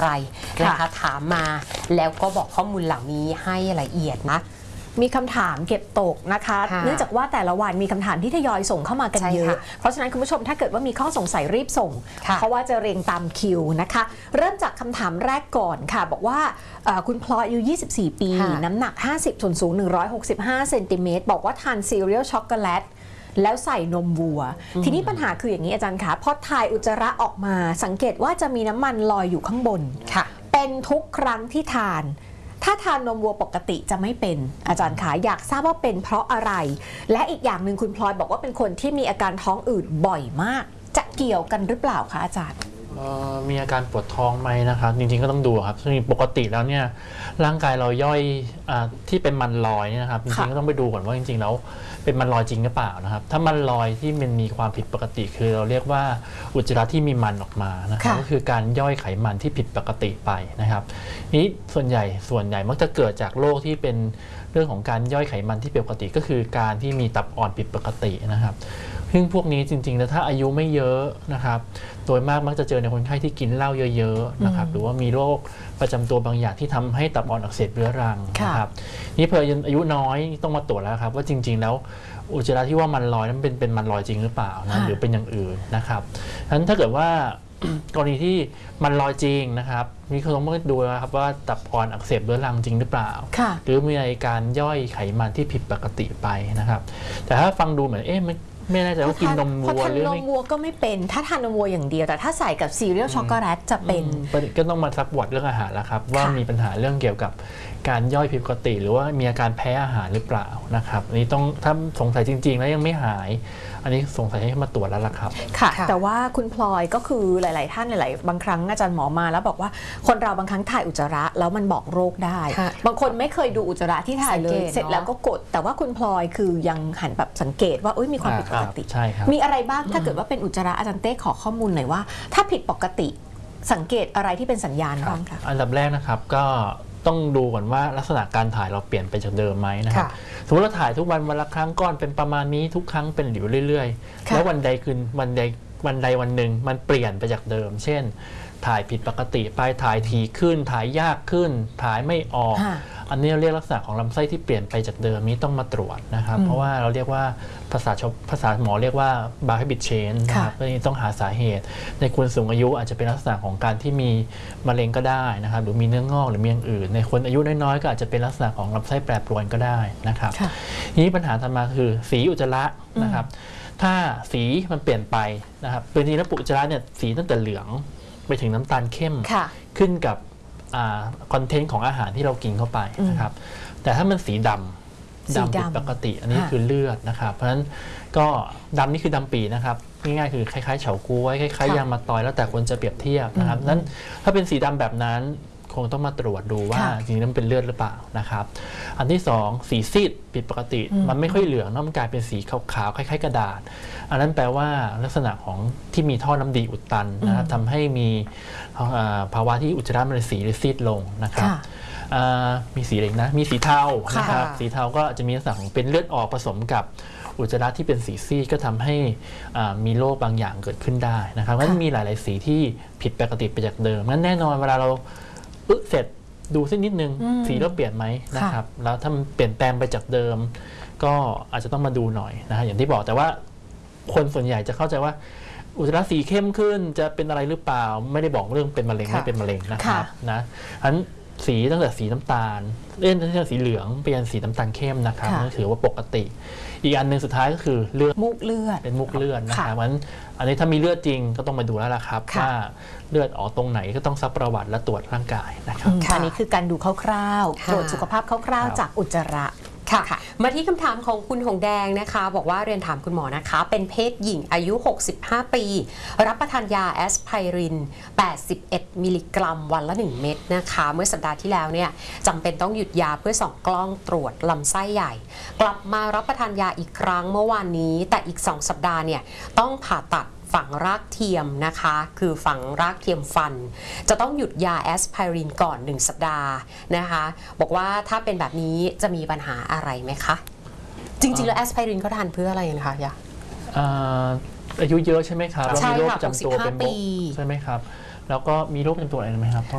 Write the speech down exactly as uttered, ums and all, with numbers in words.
ไรนะคะถามมาแล้วก็บอกข้อมูลเหล่านี้ให้ละเอียดนะมีคำถามเก็บตกนะคะเนื่องจากว่าแต่ละวันมีคำถามที่ทยอยส่งเข้ามากันเยอะเพราะฉะนั้นคุณผู้ชมถ้าเกิดว่ามีข้อสงสัยรีบส่งเพราะว่าจะเรียงตามคิวนะคะเริ่มจากคำถามแรกก่อนค่ะบอกว่าคุณพลอยอายุยี่สิบสี่ปีน้ำหนักห้าสิบส่วนสูงหนึ่งร้อยหกสิบห้าเซนติเมตรบอกว่าทานซีเรียลช็อกโกแลตแล้วใส่นมวัวทีนี้ปัญหาคืออย่างนี้อาจารย์คะพอถ่ายอุจจาระออกมาสังเกตว่าจะมีน้ำมันลอยอยู่ข้างบนเป็นทุกครั้งที่ทานถ้าทานนมวัวปกติจะไม่เป็นอาจารย์คะอยากทราบว่าเป็นเพราะอะไรและอีกอย่างหนึ่งคุณพลอยบอกว่าเป็นคนที่มีอาการท้องอืดบ่อยมากจะเกี่ยวกันหรือเปล่าคะอาจารย์มีอาการปวดท้องไหมนะครับจริงๆก็ต้องดูครับซึ่งปกติแล้วเนี่ยร่างกายเราย่อยอที่เป็นมันลอยเนี่ยนะครับจริงๆก็ต้องไปดูก่อนว่าจริงๆแล้วเป็นมันลอยจริงหรือเปล่านะครับถ้ามันลอยที่มันมีความผิดปกติคือเราเรียกว่าอุจจาระที่มีมันออกมานะครับก็คือการย่อยไขมันที่ผิดปกติไปนะครับนี้ส่วนใหญ่ส่วนใหญ่มักจะเกิดจากโรคที่เป็นเรื่องของการย่อยไขมันที่ผิดปกติก็คือการที่มีตับอ่อนผิดปกตินะครับซึ่งพวกนี้จริงๆแล้วถ้าอายุไม่เยอะนะครับโดยมากมักจะเจอในคนไข้ที่กินเหล้าเยอะๆนะครับหรือว่ามีโรคประจำตัวบางอย่างที่ทำให้ตับอ่อนอักเสบเรื้อรังนะครับนี่เพออายุน้อยต้องมาตรวจแล้วครับว่าจริงๆแล้วอุจจาระที่ว่ามันลอยนั้นเป็นเป็นมันลอยจริงหรือเปล่านะหรือเป็นอย่างอื่นนะครับฉะนั้นถ้าเกิดว่ากรณีที่มันลอยจริงนะครับมีคนต้องมาดูนะครับว่าตับอ่อนอักเสบเรื้อรังจริงหรือเปล่าหรือมีอาการย่อยไขมันที่ผิดปกติไปนะครับแต่ถ้าฟังดูเหมือนเอ๊ะไม่แน่ใจว่ากินนมวัวหรือไม่นมวัวก็ไม่เป็นถ้าทานนมวัวอย่างเดียวแต่ถ้าใส่กับซีเรียลช็อกโกแลตจะเป็นก็ต้องมาซักบวดเรื่องอาหารแล้วครับว่ามีปัญหาเรื่องเกี่ยวกับการย่อยผิดปกติหรือว่ามีอาการแพ้อาหารหรือเปล่านะครับอันนี้ต้องถ้าสงสัยจริงๆแล้วยังไม่หายอันนี้สงสัยให้มาตรวจแล้วล่ะครับค่ะแต่ว่าคุณพลอยก็คือหลายๆท่านหลายๆบางครั้งอาจารย์หมอมาแล้วบอกว่าคนเราบางครั้งถ่ายอุจจาระแล้วมันบอกโรคได้บางคนไม่เคยดูอุจจาระที่ถ่ายเลยเสร็จแล้วก็กดแต่ว่าคุณพลอยคือยังหันแบบสังเกตว่ามีความผิดปกติมีอะไรบ้างถ้าเกิดว่าเป็นอุจจาระอาจารย์เต้ขอข้อมูลหน่อยว่าถ้าผิดปกติสังเกตอะไรที่เป็นสัญญาณบ้างคะอันดับแรกนะครับก็ต้องดูก่อนว่าลักษณะการถ่ายเราเปลี่ยนไปจากเดิมไหมนะครับสมมติเราถ่ายทุกวันวันละครั้งก่อนเป็นประมาณนี้ทุกครั้งเป็นอยู่เรื่อยๆแล้ววันใดคืนวันใดวันใดวันหนึ่งมันเปลี่ยนไปจากเดิมเช่นถ่ายผิดปกติไปถ่ายทีขึ้นถ่ายยากขึ้นถ่ายไม่ออกอันนี้เราเรียกลักษณะของลำไส้ที่เปลี่ยนไปจากเดิมนี้ต้องมาตรวจนะครับเพราะว่าเราเรียกว่าภาษาภาษาหมอเรียกว่า bowel habit change นะครับก็ต้องหาสาเหตุในคนสูงอายุอาจจะเป็นลักษณะของการที่มีมะเร็งก็ได้นะครับหรือมีเนื้องอกหรือมีอย่างอื่นในคนอายุน้อยๆก็อาจจะเป็นลักษณะของลำไส้แปรปรวนก็ได้นะครับนี้ปัญหาถัดมาคือสีอุจจาระนะครับถ้าสีมันเปลี่ยนไปนะครับจริงๆแล้วอุจจาระเนี่ยสีตั้งแต่เหลืองไปถึงน้ำตาลเข้มขึ้นกับคอนเทนต์ของอาหารที่เรากินเข้าไปนะครับแต่ถ้ามันสีดำดำผิดปกติอันนี้คือเลือดนะครับเพราะฉะนั้นก็ดำนี่คือดำปีนะครับง่ายๆคือคล้ายๆเฉาก๊วยคล้ายๆยางมะตอยแล้วแต่คนจะเปรียบเทียบนะครับนั้นถ้าเป็นสีดำแบบนั้นคงต้องมาตรวจดูว่าจริงๆนั้นเป็นเลือดหรือเปล่านะครับอันที่สองสีซีดผิดปกติมันไม่ค่อยเหลืองมันกลายเป็นสีขาวๆคล้ายๆกระดาษอันนั้นแปลว่าลักษณะของที่มีท่อน้ำดีอุดตันนะครับทำให้มีภาวะที่อุจจาระมันสีหรือซีดลงนะครับมีสีอะไรนะมีสีเทานะครับสีเทาก็จะมีลักษณะของเป็นเลือดออกผสมกับอุจจาระที่เป็นสีซีดก็ทำให้มีโรคบางอย่างเกิดขึ้นได้นะครับงั้นมีหลายๆสีที่ผิดปกติไปจากเดิมงั้นแน่นอนเวลาเราอึเสร็จดูสักนิดนึงสีเราเปลี่ยนไหมนะครับแล้วถ้ามันเปลี่ยนแปลงไปจากเดิมก็อาจจะต้องมาดูหน่อยนะฮะอย่างที่บอกแต่ว่าคนส่วนใหญ่จะเข้าใจว่าอุจจาระสีเข้มขึ้นจะเป็นอะไรหรือเปล่าไม่ได้บอกเรื่องเป็นมะเร็งไม่เป็นมะเร็งนะครับนะฉะนั้นสีตั้งแต่สีน้ำตาลเล่นตั้งแต่สีเหลืองเปลี่ยนสีน้ำตาลเข้มนะครับนั่นถือว่าปกติอีกอันหนึ่งสุดท้ายก็คือเลือดมุกเลือดเป็นมุกเลือดนะครับเพราะฉะนั้นอันนี้ถ้ามีเลือดจริงก็ต้องมาดูแล้วล่ะครับว่าเลือดออกตรงไหนก็ต้องซักประวัติและตรวจร่างกายนะครับอันนี้คือการดูคร่าวๆตรวจสุขภาพคร่าวๆจากอุจจาระค่ะมาที่คำถามของคุณหงแดงนะคะบอกว่าเรียนถามคุณหมอนะคะเป็นเพศหญิงอายุหกสิบห้าปีรับประทานยาแอสไพรินแปดสิบเอ็ดมิลลิกรัมวันละหนึ่งเม็ดนะคะเมื่อสัปดาห์ที่แล้วเนี่ยจำเป็นต้องหยุดยาเพื่อส่องกล้องตรวจลำไส้ใหญ่กลับมารับประทานยาอีกครั้งเมื่อวานนี้แต่อีกสองสัปดาห์เนี่ยต้องผ่าตัดฝังรากเทียมนะคะคือฝังรากเทียมฟันจะต้องหยุดยาแอสไพรินก่อนหนึ่งสัปดาห์นะคะบอกว่าถ้าเป็นแบบนี้จะมีปัญหาอะไรไหมคะจริงๆแล้วแอสไพรินเขาทานเพื่ออะไรนะคะยาอายุเยอะใช่ไหมครับแล้วมีโรคประจำตัวเป็นโรคใช่ไหมครับแล้วก็มีโรคประจำตัวอะไรไหมครับ